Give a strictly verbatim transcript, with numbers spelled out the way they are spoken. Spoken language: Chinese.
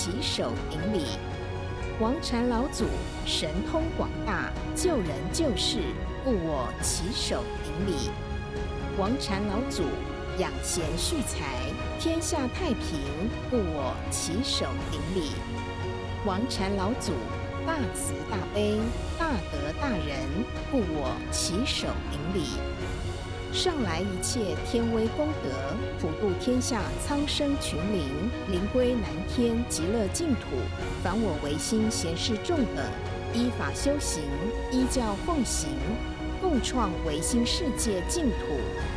起手顶礼。王禅老祖神通广大，救人救世，故我起手顶礼。王禅老祖养贤蓄财，天下太平，故我起手顶礼。王禅老祖大慈大悲，大德大仁，故我起手顶礼。上来一切天威功德，普度天下苍生群灵，灵归南天极乐净土。凡我唯心贤士众等，依法修行，依教奉行，共创唯心世界净土。